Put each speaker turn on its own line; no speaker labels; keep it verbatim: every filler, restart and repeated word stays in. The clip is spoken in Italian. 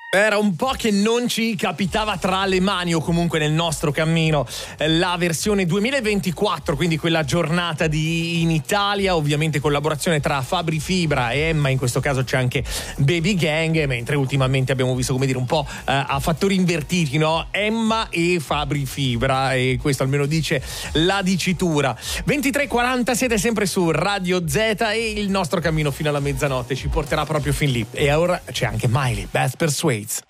Era un po' che non ci capitava tra le mani, o comunque nel nostro cammino, la versione duemilaventiquattro, quindi quella giornata di in Italia, ovviamente collaborazione tra Fabri Fibra e Emma, in questo caso c'è anche Baby Gang, mentre ultimamente abbiamo visto, come dire, un po' eh, a fattori invertiti, no? Emma e Fabri Fibra, e questo almeno dice la dicitura. ventitré e quaranta, siete sempre su Radio Z e il nostro cammino fino alla mezzanotte ci porterà proprio fin lì. E ora c'è anche Miley, Beth Persuades.